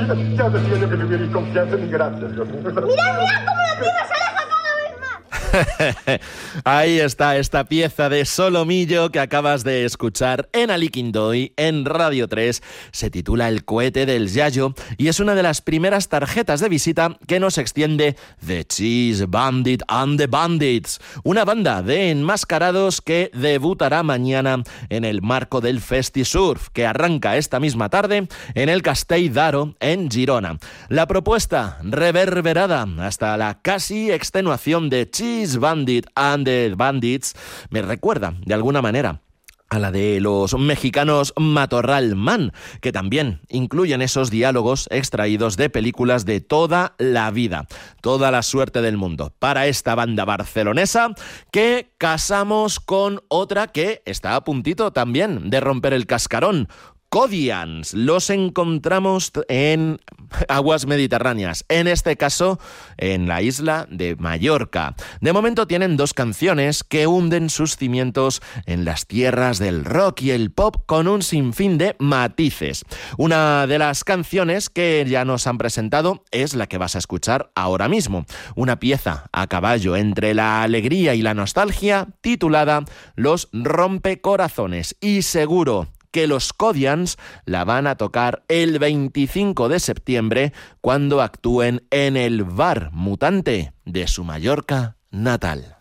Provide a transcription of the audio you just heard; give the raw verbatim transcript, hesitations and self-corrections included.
Ya decía yo que tuvierais confianza en mi gracia. ¡Mirad, mirad cómo la tierra se aleja cada vez más! Ahí está esta pieza de Solomillo que acabas de escuchar en Aliquindoy, en Radio tres. Se titula El cohete del Yayo y es una de las primeras tarjetas de visita que nos extiende The Cheese Bandit and the Bandits, una banda de enmascarados que debutará mañana en el marco del FestiSurf, que arranca esta misma tarde en el Castell d'Aro, en Girona. La propuesta reverberada hasta la casi extenuación de Cheese Bandit and the Bandits me recuerda de alguna manera a la de los mexicanos Matorral Man, que también incluyen esos diálogos extraídos de películas de toda la vida. Toda la suerte del mundo para esta banda barcelonesa, que casamos con otra que está a puntito también de romper el cascarón. Kodians, los encontramos en aguas mediterráneas, en este caso en la isla de Mallorca. De momento tienen dos canciones que hunden sus cimientos en las tierras del rock y el pop con un sinfín de matices. Una de las canciones que ya nos han presentado es la que vas a escuchar ahora mismo, una pieza a caballo entre la alegría y la nostalgia titulada Los Rompecorazones, y seguro que los Kodians la van a tocar el veinticinco de septiembre cuando actúen en el Bar Mutante de su Mallorca natal.